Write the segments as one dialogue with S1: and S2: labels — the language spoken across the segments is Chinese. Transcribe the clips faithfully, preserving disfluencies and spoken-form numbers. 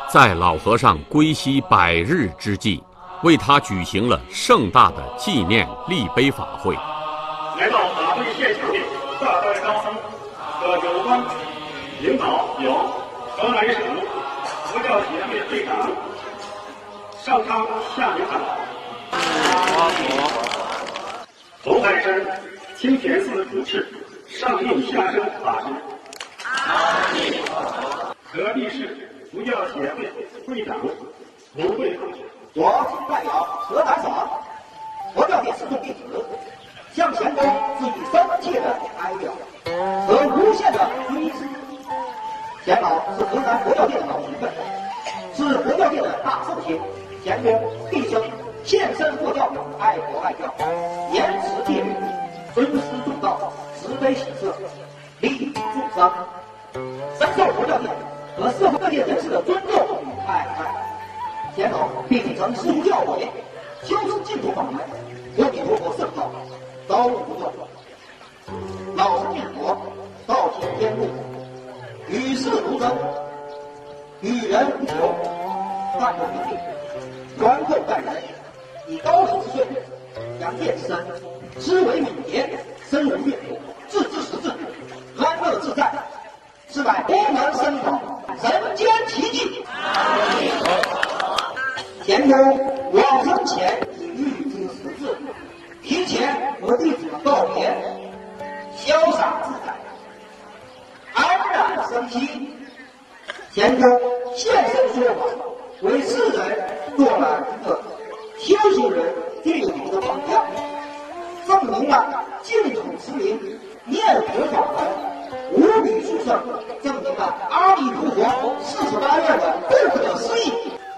S1: 在老和尚归西百日之际，为他举行了盛大的纪念立碑法会。
S2: 来到法会现场的大代高僧和有关领导有河南省佛教协会会长上苍下明堂，红海山清田寺主持上应下生法师，河地市佛教协会会长卢慧慧。
S3: 我代表河南省佛教界四众弟子，向前公致以深切的哀悼和无限的追思。钱老是河南佛教界的老前辈，是佛教界的大圣贤。钱公毕生献身佛教，爱国爱教，严持戒律，尊师重道，慈悲喜舍，利益众生，深受佛教界和社会各界人士的尊重与爱戴。钱老并继承师父教诲，修持净土法门，阿弥陀佛圣道，朝暮不断。老生念佛，道行天路，与世无争，与人无求，但有一定，缘厚待人，以高龄之岁，养戒之身，思维敏捷，身无怨毒，自知识智，安乐自在，是乃功能深广，人间奇迹。前公往生前已预知时至，提前和弟子们告别，潇洒自在，安然生息。前公现身说法，为世人做了一个修行人最好的榜样，证明了净土持名念佛法门无比殊胜，证明了阿弥陀佛四十八愿的不可思议。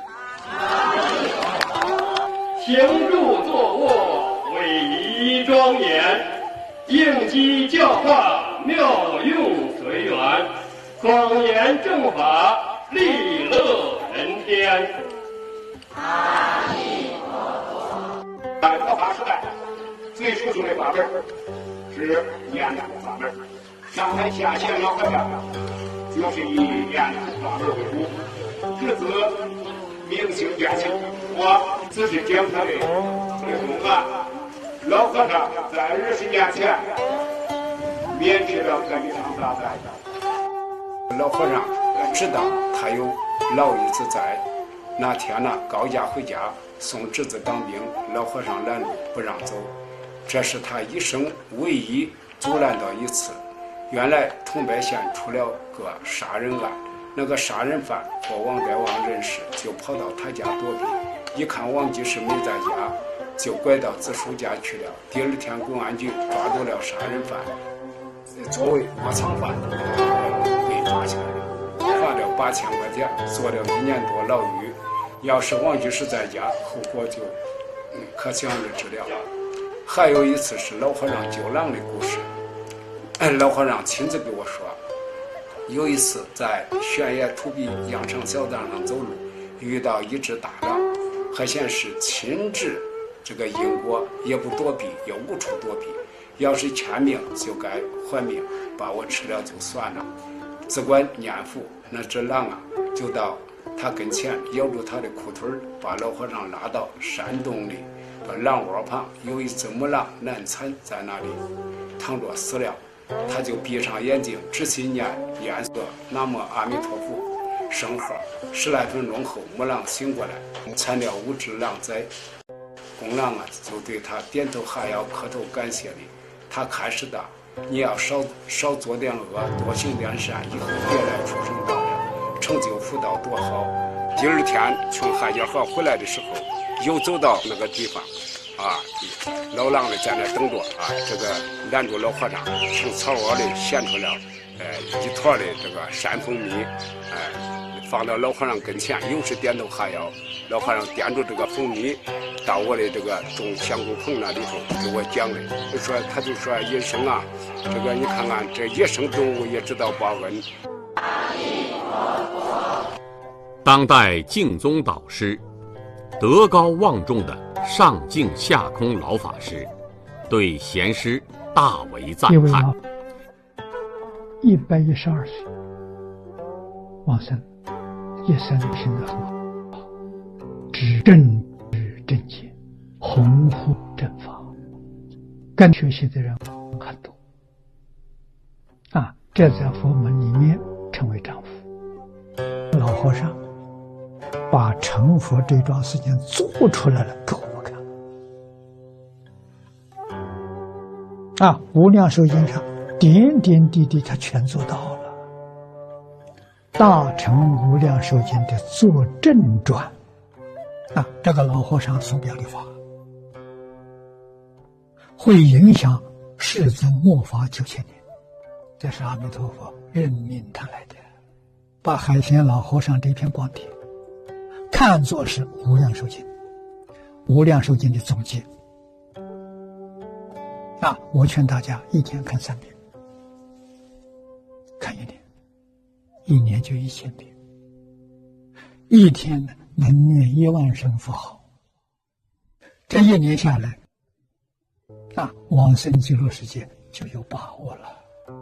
S2: 行住坐卧，威仪庄严，应机教化，妙用随缘，广言正法，利乐人天。阿弥陀佛。在佛法时代，最殊胜的法门是念佛法门。上台下线老和尚就是以念佛法门为主，至此明星变性。我仔细检查的这公案，老和尚在二十年前免去了这一场大灾。
S4: 老和尚知道他有老爷子在，那天呢高家回家送侄子当兵，老和尚拦路不让走，这是他一生唯一阻拦到一次。原来桐柏县出了个杀人案，那个杀人犯和王德旺认识，就跑到他家躲避，一看王吉士没在家，就拐到子叔家去了。第二天公安局抓住了杀人犯，作为窝藏犯被抓起来了，罚了八千块钱，坐了一年多牢狱。要是王吉士在家，后果就可想而知了。还有一次是老和尚救狼的故事，老和尚亲自给我说，有一次在悬崖土壁羊肠小道上走路，遇到一只大狼，还显示亲至这个因果，也不躲避，也无处躲避，要是欠命就该还命，把我吃了就算了。只管念佛，那只狼啊就到他跟前咬住他的裤腿，把老和尚拉到山洞里，把狼窝旁有一只母狼难产在那里躺着死了，他就闭上眼睛仔细念念诵南无阿弥陀佛圣号，十来分钟后母狼醒过来，产了五只狼崽。公狼啊就对他点头哈腰磕头感谢的，他开始的你要少少做点恶，多行点善，以后别来畜生道了，成就福道多好。第二天从海家河回来的时候，又走到那个地方啊，老狼的在那等着啊，这个拦住老和尚，从草窝里衔出了呃一坨的这个山蜂蜜，哎、呃，放到老和尚跟前，又是点头哈腰。老和尚掂住这个蜂蜜，到我的这个种香菇棚那里头给我讲的，就说他就说医生啊，这个你看看这野生动物也知道报恩。
S1: 当代净宗导师，德高望重的上净下空老法师，对贤师大为赞叹。
S5: 一百一十二岁往生， 一生行得很好，知正知正见，弘护正法，跟学习的人很多啊，这在佛门里面称为丈夫。老和尚把成佛这桩事情做出来了给我们看啊，无量寿经上点点滴滴他全做到了。大乘无量寿经的作证传啊，这个老和尚所表的法会影响世尊末法九千年，这是阿弥陀佛任命他来的，把海贤老和尚这篇光碟看作是无量寿经，无量寿经的总结啊！我劝大家一天看三遍，看一年，一年就一千遍，一天能念一万声佛号，这一年下来啊，往生极乐世界就有把握了。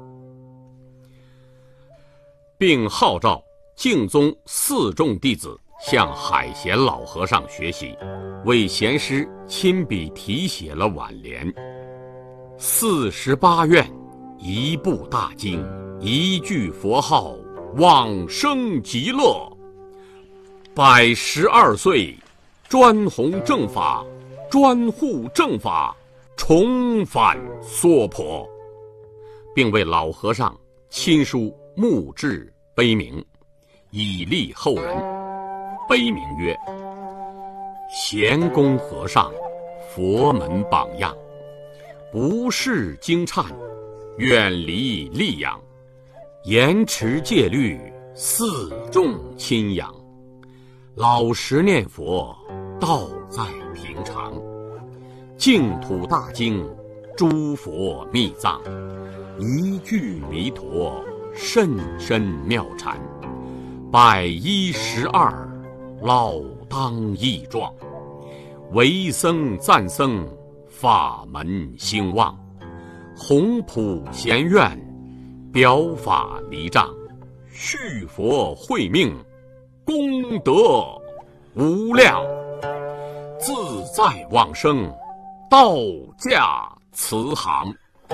S1: 并号召净宗四众弟子向海贤老和尚学习，为贤师亲笔题写了挽联：四十八愿，一部大经，一句佛号，往生极乐。百十二岁，专弘正法，专护正法，重返娑婆，并为老和尚亲书墓志碑铭，以利后人。碑铭曰：贤公和尚，佛门榜样，不识经忏，远离戾养，严持戒律，四众亲仰，老实念佛，道在平常，净土大经，诸佛密藏，一句弥陀，甚深妙禅，百一十二，老当益壮，为僧赞僧，法门兴旺，弘普贤愿，表法离障，续佛慧命，功德无量，自在往生，道驾慈航。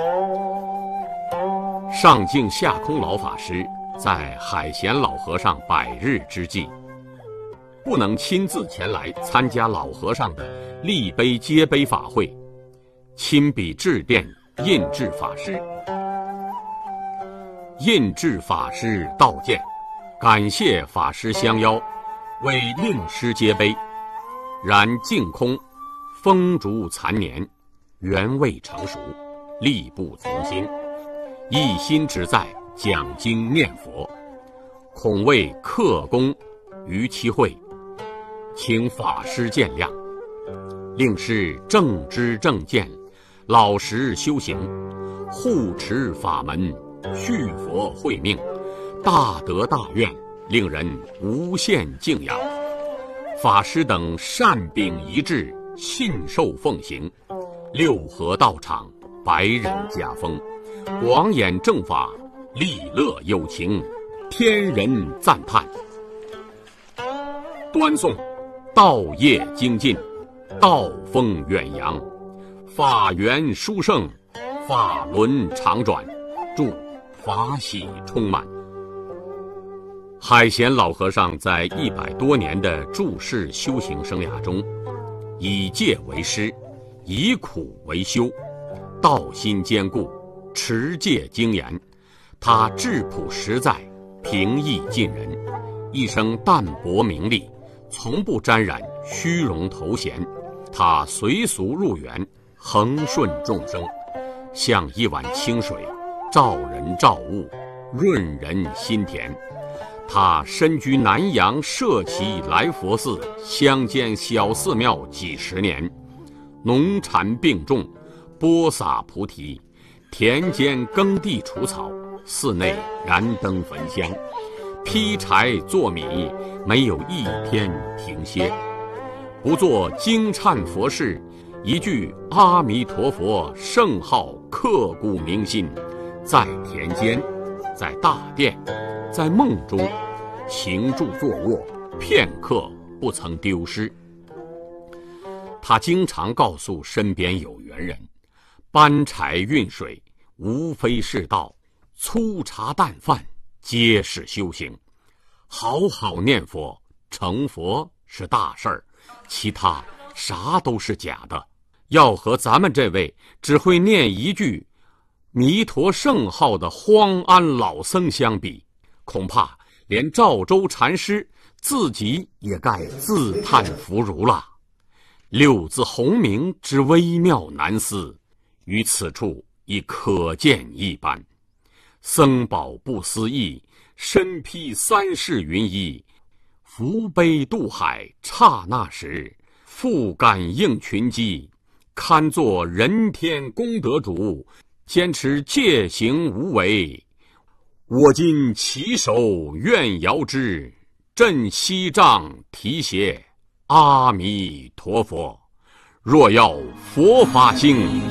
S1: 上净下空老法师在海贤老和尚百日之际，不能亲自前来参加老和尚的立碑接碑法会，亲笔致电印制法师。印制法师道见，感谢法师相邀，为令师接碑。然净空风烛残年，原未成熟，力不从心，一心只在讲经念佛，恐为克功于其会，请法师见谅。令师正知正见，老实修行，护持法门，续佛慧命，大德大愿，令人无限敬仰。法师等善秉一致，信受奉行，六合道场，百人家风，广演正法，利乐有情，天人赞叹。端诵道业精进，道风远扬，法缘殊胜，法轮常转，祝法喜充满。海贤老和尚在一百多年的住世修行生涯中，以戒为师，以苦为修，道心坚固，持戒精严。他质朴实在，平易近人，一生淡泊名利，从不沾染虚荣头衔。他随俗入园，恒顺众生，像一碗清水，照人照物，润人心田。他身居南阳摄其来佛寺乡间小寺庙几十年，农禅并种，播撒菩提，田间耕地除草，寺内燃灯焚香，劈柴做米，没有一天停歇。不做经忏佛事，一句阿弥陀佛圣号刻骨铭心，在田间，在大殿，在梦中， 行住坐卧，片刻不曾丢失。他经常告诉身边有缘人，搬柴运水无非是道，粗茶淡饭皆是修行。好好念佛，成佛是大事儿，其他啥都是假的。要和咱们这位只会念一句弥陀圣号的荒安老僧相比，恐怕连赵州禅师自己也该自叹弗如了。六字洪名之微妙难思，于此处已可见一斑。僧宝不思议，身披三世云衣，扶悲渡海刹那时，复感应群机，堪作人天功德主，坚持戒行无为。我今起手愿遥之，振西杖提携阿弥陀佛。若要佛法兴，